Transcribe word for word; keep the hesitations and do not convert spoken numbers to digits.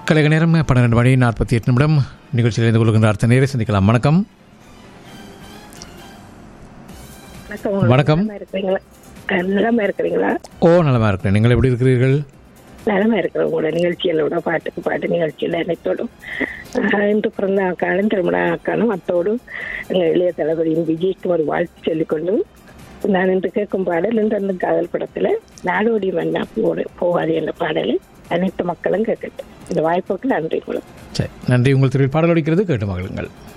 கலைக நேரம் பன்னிரண்டு மணி நாற்பத்தி எட்டு நிமிடம். நிகழ்ச்சியில் இருந்து கொள்கின்ற அடுத்த நேரை சந்திக்கலாம். வணக்கம். வணக்கம். நலமா இருக்கிறீங்களா? ஓ, நலமா இருக்கிறேன். நீங்கள் எப்படி இருக்கிறீர்கள்? நலமா இருக்கிறோம். உங்களோட நிகழ்ச்சிகளோட பாட்டுக்கு பாட்டு நிகழ்ச்சியில் அனைத்தோடும் இன்று பிறந்த ஆக்காலும் திருமண ஆக்காலும் அத்தோடு எங்கள் இளைய தளபதியின் விஜய்க்கு ஒரு வாழ்த்து சொல்லிக்கொண்டு நான் இன்று கேட்கும் பாடல் இன்று அந்த காதல் படத்துல நாடோடி மன்னா போகாது என்ற பாடலை அனைத்து மக்களும் கேட்கட்டும். இந்த வாய்ப்புக்கு நன்றி. சரி, நன்றி. உங்கள் திருவில் பாடல் ஒலிக்கிறது, கேட்டு மகிழுங்கள்.